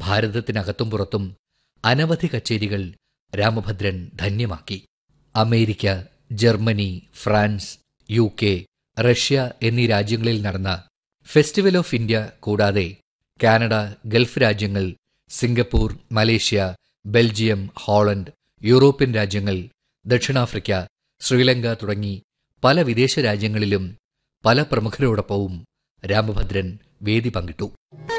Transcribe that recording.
ഭാരതത്തിനകത്തും പുറത്തും അനവധി കച്ചേരികൾ Ramabhadran ധന്യമാക്കി. America, Germany, France, UK, Russia എന്നീ രാജ്യങ്ങളിൽ നടന്ന ഫെസ്റ്റിവൽ ഓഫ് ഇന്ത്യ കൂടാതെ കാനഡ, ഗൾഫ് രാജ്യങ്ങൾ, Singapore, Malaysia, Belgium, Holland, European രാജ്യങ്ങൾ, ദക്ഷിണാഫ്രിക്ക, ശ്രീലങ്ക തുടങ്ങി പല വിദേശ രാജ്യങ്ങളിലും പല പ്രമുഖരോടൊപ്പവും രാമഭദ്രൻ വേദി പങ്കിട്ടു.